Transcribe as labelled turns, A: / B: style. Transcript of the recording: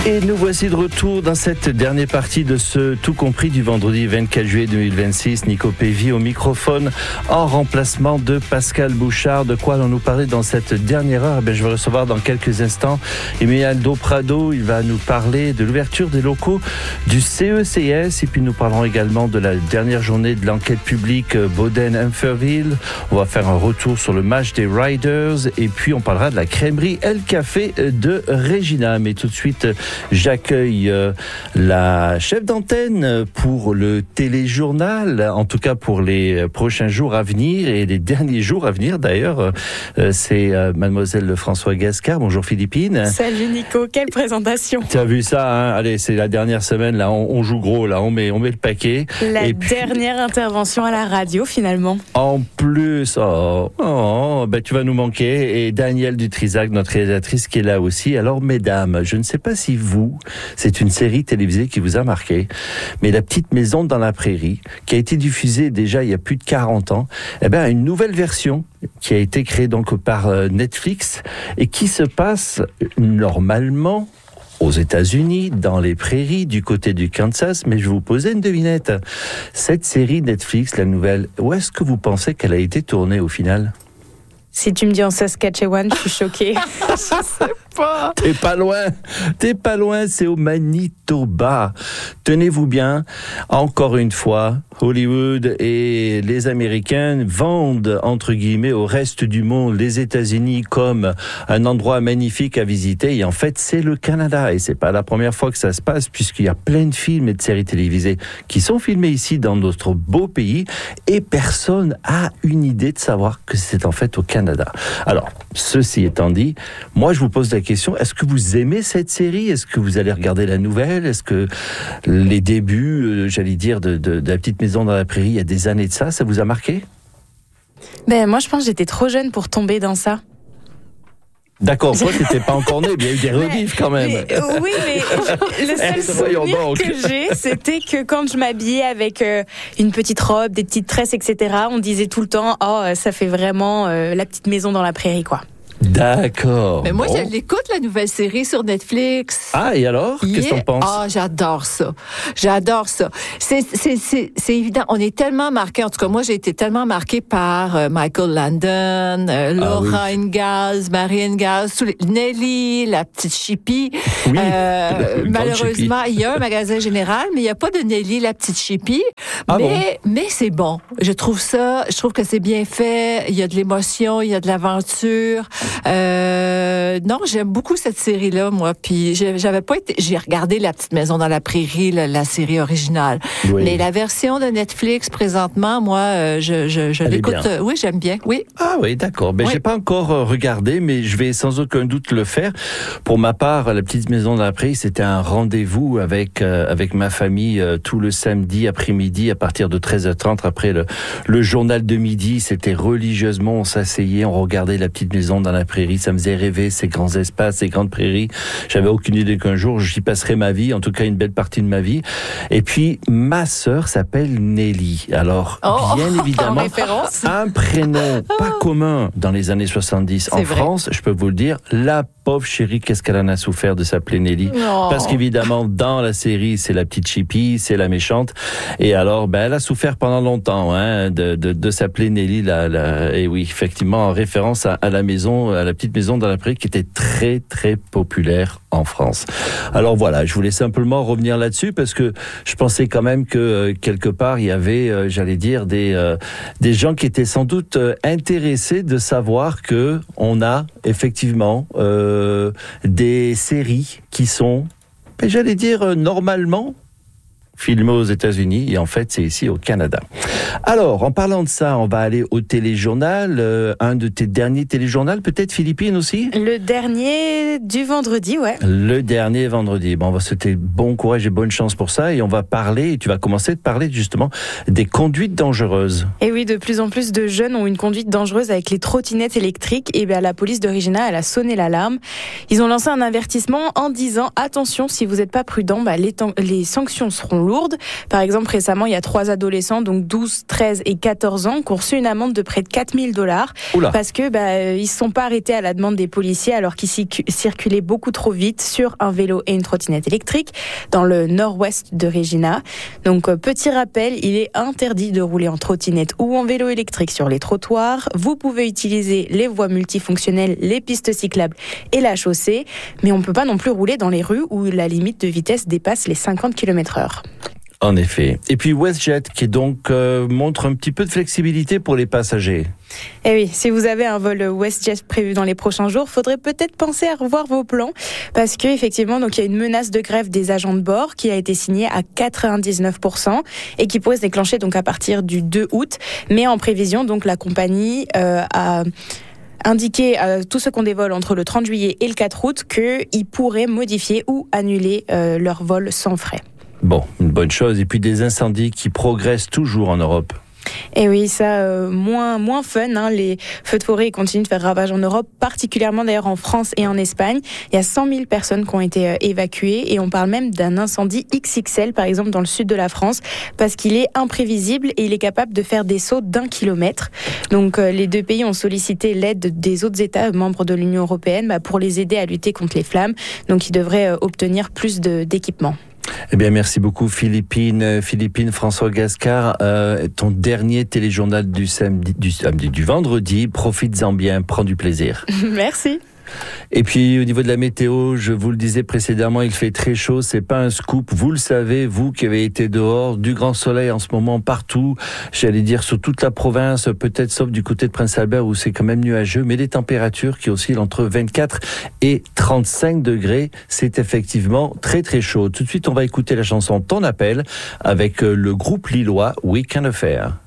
A: Et nous voici de retour dans cette dernière partie de ce Tout compris du vendredi 24 juillet 2026. Nico Pévy au microphone en remplacement de Pascal Bouchard. De quoi allons-nous parler dans cette dernière heure? Je vais recevoir dans quelques instants Emiliano Prado. Il va nous parler de l'ouverture des locaux du CECS et puis nous parlerons également de la dernière journée de l'enquête publique Baudin-Humferville. On va faire un retour sur le match des Riders et puis on parlera de la crèmerie El Café de Regina. Mais tout de suite, j'accueille la chef d'antenne pour le téléjournal, en tout cas pour les prochains jours à venir et les derniers jours à venir d'ailleurs. C'est mademoiselle François Gascard. Bonjour Philippine.
B: Salut Nico, quelle présentation.
A: Tu as vu ça, hein? Allez, c'est la dernière semaine, là, on joue gros, là, on met le paquet.
B: La dernière intervention à la radio finalement.
A: En plus, tu vas nous manquer. Et Danielle Dutrisac, notre réalisatrice qui est là aussi. Alors mesdames, je ne sais pas si c'est une série télévisée qui vous a marqué, mais La Petite Maison dans la Prairie, qui a été diffusée déjà il y a plus de 40 ans, une nouvelle version qui a été créée donc par Netflix et qui se passe normalement aux États-Unis, dans les prairies, du côté du Kansas, mais je vais vous poser une devinette. Cette série Netflix, la nouvelle, où est-ce que vous pensez qu'elle a été tournée au final ?
B: Si tu me dis en Saskatchewan, je suis choquée. Je sais pas. T'es pas loin, c'est au Manitoba. Tenez-vous bien, encore une fois, Hollywood et les Américains vendent, entre guillemets, au reste du monde, les États-Unis comme un endroit magnifique à visiter. Et en fait, c'est le Canada. Et c'est pas la première fois que ça se passe, puisqu'il y a plein de films et de séries télévisées qui sont filmés ici, dans notre beau pays. Et personne a une idée de savoir que c'est en fait au Canada. Alors, ceci étant dit, moi je vous pose la question, est-ce que vous aimez cette série? Est-ce que vous allez regarder la nouvelle? Est-ce que les débuts, de La Petite Maison dans la Prairie, il y a des années de ça vous a marqué? Moi je pense que j'étais trop jeune pour tomber dans ça.
A: D'accord, toi t'étais pas encore né, il y a eu des rediffs quand même.
B: Oui, mais le seul souvenir que j'ai, c'était que quand je m'habillais avec une petite robe, des petites tresses, etc., on disait tout le temps, ça fait vraiment La Petite Maison dans la Prairie, quoi.
C: D'accord. Mais moi, je l'écoute, la nouvelle série sur Netflix.
A: Ah, et alors? Qu'est-ce que t'en penses?
C: J'adore ça. C'est évident. On est tellement marqués. En tout cas, moi, j'ai été tellement marquée par Michael Landon, Laura Ingalls, Marie Ingalls, Nelly, la petite Chippy.
A: Oui,
C: malheureusement, il y a un magasin général, mais il n'y a pas de Nelly, la petite Chippy. Mais c'est bon. Je trouve que c'est bien fait. Il y a de l'émotion, il y a de l'aventure. Non, j'aime beaucoup cette série-là, moi. Puis j'ai regardé La Petite Maison dans la Prairie, la série originale. Oui. Mais la version de Netflix présentement, moi, je l'écoute. Oui, j'aime bien. Oui.
A: Ah oui, d'accord. J'ai pas encore regardé, mais je vais sans aucun doute le faire. Pour ma part, La Petite Maison dans la Prairie, c'était un rendez-vous avec ma famille tout le samedi après-midi à partir de 13h30 après le journal de midi. C'était religieusement, on s'asseyait, on regardait La Petite Maison dans la Prairie. Ça me faisait rêver ces grands espaces, ces grandes prairies. J'avais aucune idée qu'un jour j'y passerais ma vie, en tout cas une belle partie de ma vie. Et puis ma sœur s'appelle Nelly. Alors bien évidemment, un prénom pas commun dans les années 70 en France. Je peux vous le dire, la pauvre chérie, qu'est-ce qu'elle en a souffert de s'appeler Nelly. Parce qu'évidemment, dans la série, c'est la petite Chippy, c'est la méchante. Et alors, elle a souffert pendant longtemps de s'appeler Nelly. Et oui, effectivement, en référence à la maison, à La Petite Maison dans la Prairie, qui était très, très populaire en France. Alors voilà, je voulais simplement revenir là-dessus parce que je pensais quand même que quelque part, il y avait, des gens qui étaient sans doute intéressés de savoir que on a effectivement des séries qui sont, normalement filmé aux États-Unis et en fait c'est ici au Canada. Alors en parlant de ça, on va aller au téléjournal, un de tes derniers téléjournaux peut-être, Philippine aussi?
B: Le dernier du vendredi, ouais.
A: Le dernier vendredi. On va souhaiter bon courage et bonne chance pour ça et on va parler, et tu vas commencer à parler justement des conduites dangereuses.
B: Et oui, de plus en plus de jeunes ont une conduite dangereuse avec les trottinettes électriques. Et la police de Regina, elle a sonné l'alarme. Ils ont lancé un avertissement en disant attention, si vous n'êtes pas prudent, les sanctions seront lourdes. Par exemple, récemment, il y a 3 adolescents, donc 12,
D: 12, 13 et 14 ans qui ont reçu une amende de près de $4 000 parce que ils se sont pas arrêtés à la demande des policiers alors qu'ils circulaient beaucoup trop vite sur un vélo et une trottinette électrique dans le nord-ouest de Regina. Donc petit rappel, il est interdit de rouler en trottinette ou en vélo électrique sur les trottoirs. Vous pouvez utiliser les voies multifonctionnelles, les pistes cyclables et la chaussée, mais on ne peut pas non plus rouler dans les rues où la limite de vitesse dépasse les 50 km/h.
A: En effet. Et puis WestJet qui donc montre un petit peu de flexibilité pour les passagers.
D: Eh oui, si vous avez un vol WestJet prévu dans les prochains jours, faudrait peut-être penser à revoir vos plans parce qu'effectivement, donc il y a une menace de grève des agents de bord qui a été signée à 99% et qui pourrait se déclencher donc à partir du 2 août. Mais en prévision, donc la compagnie a indiqué à tous ceux qui ont des vols entre le 30 juillet et le 4 août qu'ils pourraient modifier ou annuler leur vol sans frais.
A: Bon, une bonne chose. Et puis des incendies qui progressent toujours en Europe.
D: Et oui, ça, moins fun. Hein. Les feux de forêt continuent de faire ravage en Europe, particulièrement d'ailleurs en France et en Espagne. Il y a 100 000 personnes qui ont été évacuées et on parle même d'un incendie XXL, par exemple, dans le sud de la France, parce qu'il est imprévisible et il est capable de faire des sauts d'1 kilomètre. Donc, les deux pays ont sollicité l'aide des autres États membres de l'Union européenne pour les aider à lutter contre les flammes. Donc, ils devraient obtenir plus d'équipements.
A: Eh bien, merci beaucoup Philippine, François Gascard. Ton dernier téléjournal du vendredi, profites-en bien, prends du plaisir.
D: Merci.
A: Et puis au niveau de la météo, je vous le disais précédemment, il fait très chaud, c'est pas un scoop, vous le savez, vous qui avez été dehors, du grand soleil en ce moment partout, j'allais dire sur toute la province, peut-être sauf du côté de Prince Albert où c'est quand même nuageux, mais des températures qui oscillent entre 24 et 35 degrés, c'est effectivement très très chaud. Tout de suite, on va écouter la chanson Ton appel avec le groupe lillois Weekend Affair.